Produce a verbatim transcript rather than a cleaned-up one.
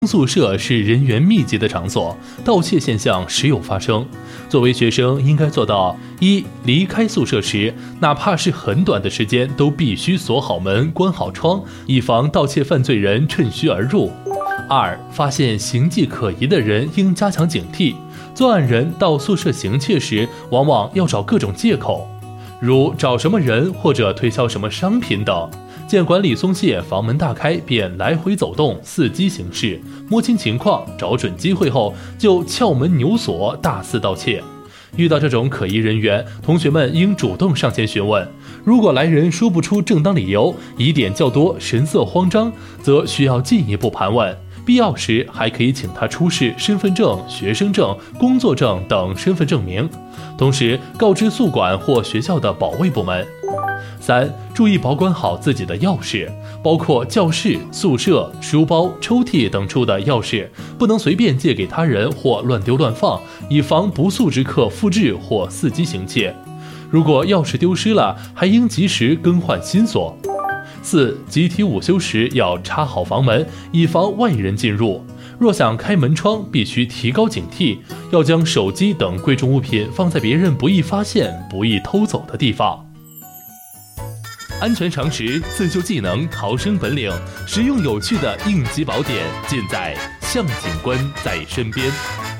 宿舍是人员密集的场所，盗窃现象时有发生。作为学生，应该做到：一、离开宿舍时，哪怕是很短的时间，都必须锁好门、关好窗，以防盗窃犯罪人趁虚而入；二、发现形迹可疑的人，应加强警惕。作案人到宿舍行窃时，往往要找各种借口，如找什么人或者推销什么商品等。见管理松懈，房门大开，便来回走动，伺机行事，摸清情况，找准机会后就撬门扭锁，大肆盗窃。遇到这种可疑人员，同学们应主动上前询问。如果来人说不出正当理由，疑点较多，神色慌张，则需要进一步盘问。必要时还可以请他出示身份证、学生证、工作证等身份证明，同时告知宿管或学校的保卫部门。三、注意保管好自己的钥匙，包括教室、宿舍、书包、抽屉等处的钥匙，不能随便借给他人或乱丢乱放，以防不速之客复制或伺机行窃。如果钥匙丢失了，还应及时更换新锁。四、集体午休时要插好房门，以防外人进入。若想开门窗，必须提高警惕，要将手机等贵重物品放在别人不易发现、不易偷走的地方。安全常识、自救技能、逃生本领，实用有趣的应急宝典，尽在向警官在身边。